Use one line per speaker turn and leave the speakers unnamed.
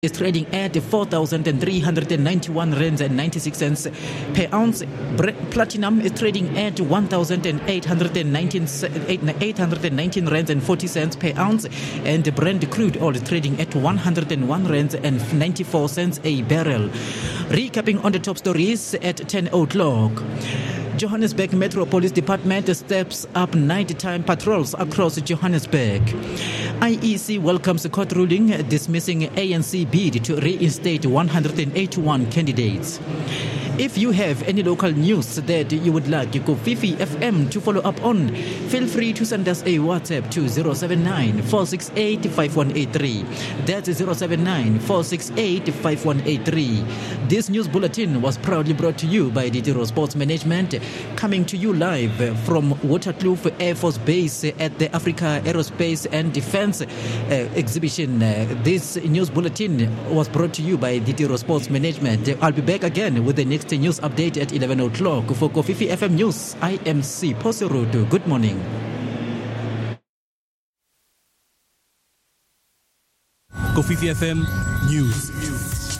is trading at 4,391 rands and 96 cents per ounce. Platinum is trading at 1,819 rands and 40 cents per ounce, and Brent crude oil is trading at 101 rands and 94 cents a barrel. Recapping on the top stories at 10 o'clock. Johannesburg Metro Police Department steps up nighttime patrols across Johannesburg. IEC welcomes court ruling dismissing ANC bid to reinstate 181 candidates. If you have any local news that you would like Kofifi FM to follow up on, feel free to send us a WhatsApp to 079-468-5183. That's 079-468-5183. This news bulletin was proudly brought to you by Ditiro Sports Management, coming to you live from Waterkloof Air Force Base at the Africa Aerospace and Defense exhibition. This news bulletin was brought to you by Ditiro Sports Management. I'll be back again with the next news update at 11 o'clock. For Kofifi FM News, I am C. Poserodo. Good morning.
Kofifi FM News.